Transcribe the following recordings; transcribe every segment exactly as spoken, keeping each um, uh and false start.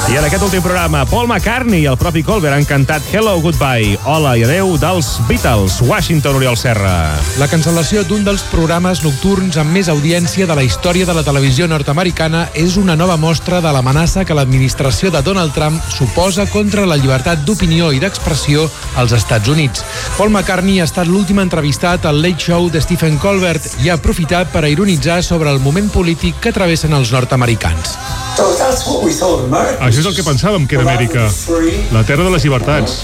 I en aquest últim programa, Paul McCartney i el propi Colbert han cantat Hello, Goodbye, Hola i Adeu dels Beatles. Washington, Oriol Serra. La cancel·lació d'un dels programes nocturns amb més audiència de la història de la televisió nord-americana és una nova mostra de l'amenaça que l'administració de Donald Trump suposa contra la llibertat d'opinió i d'expressió als Estats Units. Paul McCartney ha estat l'últim entrevistat al Late Show de Stephen Colbert i ha aprofitat per a ironitzar sobre el moment polític que travessen els nord-americans. Això és el que pensàvem que era Amèrica, la terra de les llibertats.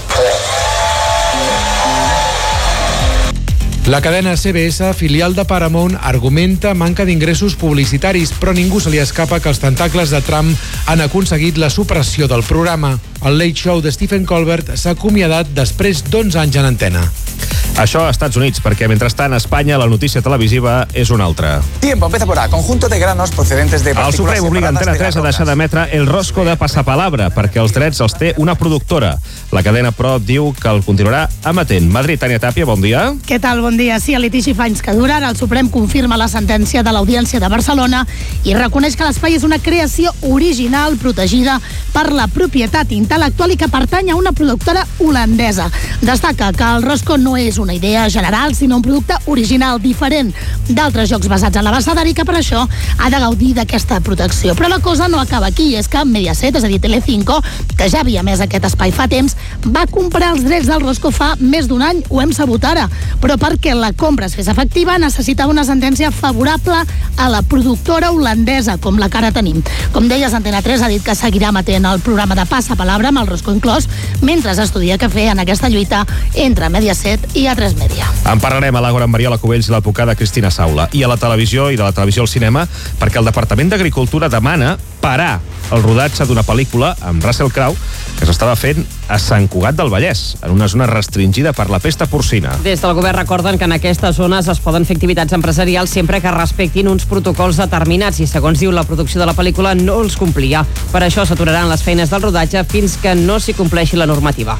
La cadena C B S, filial de Paramount, argumenta manca d'ingressos publicitaris, però ningú se li escapa que els tentacles de Trump han aconseguit la supressió del programa. El Late Show de Stephen Colbert s'ha acomiadat després d'onze anys en antena. Això a Estats Units, perquè mentrestant a Espanya la notícia televisiva és una altra. Tiempo, empieza por A. Conjunto de granos procedentes de partículas. El Suprem obliga Antena tres a deixar d'emetre El Rosco de Passapalabra perquè els drets els té una productora. La cadena, però, diu que el continuarà emetent. Madrid, Tània Tàpia, bon dia. Què tal? Bon dia. Sí, el litigi fa anys que dura. El Suprem confirma la sentència de l'Audiència de Barcelona i reconeix que l'espai és una creació original protegida per la propietat intel·lectual i que pertany a una productora holandesa. Destaca que El Rosco no és una idea general, sinó un producte original, diferent d'altres jocs basats en l'abecedari, que per això ha de gaudir d'aquesta protecció. Però la cosa no acaba aquí, és que Mediaset, és a dir, Telecinco, que ja havia emès aquest espai fa temps, va comprar els drets del Rosco fa més d'un any, ho hem sabut ara, però perquè la compra es fes efectiva necessitava una sentència favorable a la productora holandesa, com la que ara tenim. Com deies, Antena tres ha dit que seguirà emetent el programa de Passapalabra amb el Rosco inclòs, mentre estudia què fer en aquesta lluita entre Mediaset i A tres Media. En parlarem a l'Àgora amb Mariola Cubells i l'advocada Cristina Saula. I a la televisió i de la televisió al cinema, perquè el Departament d'Agricultura demana parar el rodatge d'una pel·lícula amb Russell Crowe que s'estava fent a Sant Cugat del Vallès, en una zona restringida per la pesta porcina. Des del govern recorden que en aquestes zones es poden fer activitats empresarials sempre que respectin uns protocols determinats i, segons diu, la producció de la pel·lícula no els complia. Per això s'aturaran les feines del rodatge fins que no s'hi compleixi la normativa.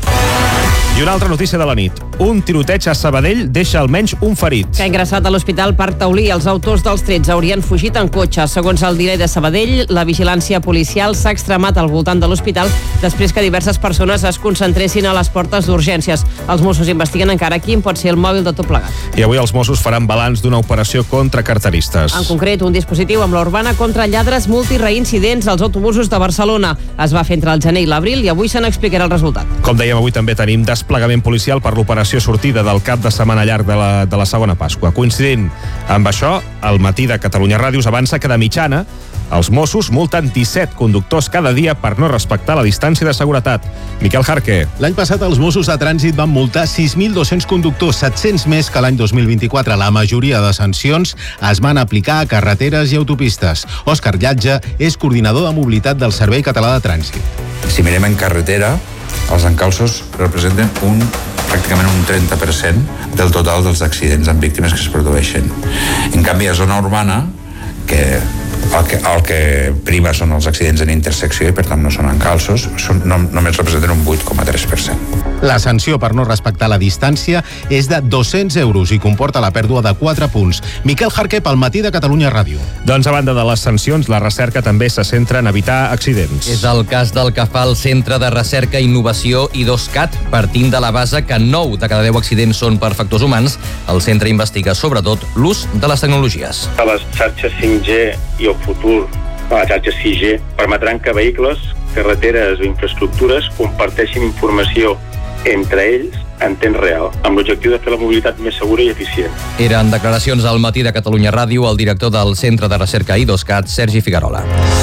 I una altra notícia de la nit. Un tiroteig a Sabadell deixa almenys un ferit. Que ha ingressat a l'Hospital Parc Taulí. Els autors dels trets haurien fugit en cotxe. Segons el diari de Sabadell, la vigilància policial s'ha extremat al voltant de l'hospital després que diverses persones es concentressin a les portes d'urgències. Els Mossos investiguen encara quin pot ser el mòbil de tot plegat. I avui els Mossos faran balanç d'una operació contra carteristes. En concret, un dispositiu amb la Urbana contra lladres multireincidents als autobusos de Barcelona. Es va fer entre el gener i l'abril i avui se n'explicarà el resultat. Com dèiem, avui també tenim desplegament policial per l'operació sortida del cap de setmana llarg de la, de la segona Pasqua. Coincidint amb això, el Matí de Catalunya Ràdio avança que de mitjana els Mossos multen disset conductors cada dia per no respectar la distància de seguretat. Miquel Jarque. L'any passat els Mossos de Trànsit van multar sis mil dos-cents conductors, set-cents més que l'any dos mil vint-i-quatre. La majoria de sancions es van aplicar a carreteres i autopistes. Òscar Llatge és coordinador de mobilitat del Servei Català de Trànsit. Si mirem en carretera, els encalços representen un, pràcticament un trenta per cent del total dels accidents amb víctimes que es produeixen. En canvi, a zona urbana, que el que, el que prima són els accidents en intersecció i per tant no són encalços, són, no, només representen un vuit coma tres per cent. La sanció per no respectar la distància és de dos-cents euros i comporta la pèrdua de quatre punts. Miquel Jarque, pel Matí de Catalunya Ràdio. Doncs a banda de les sancions, la recerca també se centra en evitar accidents. És el cas del que fa el Centre de Recerca i Innovació I dos C A T. Partint de la base que nou de cada deu accidents són per factors humans, el centre investiga sobretot l'ús de les tecnologies. A les xarxes cinc G i el futur a la xarxa sis G permetran que vehicles, carreteres o infraestructures comparteixin informació entre ells en temps real, amb l'objectiu de fer la mobilitat més segura i eficient. Eren declaracions al Matí de Catalunya Ràdio el director del Centre de Recerca I dos C A T, Sergi Figuerola.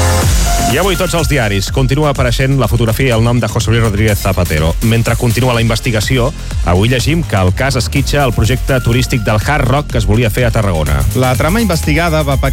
I avui tots els diaris. Continua apareixent la fotografia i el nom de José Luis Rodríguez Zapatero. Mentre continua la investigació, avui llegim que el cas esquitxa el projecte turístic del Hard Rock que es volia fer a Tarragona. La trama investigada va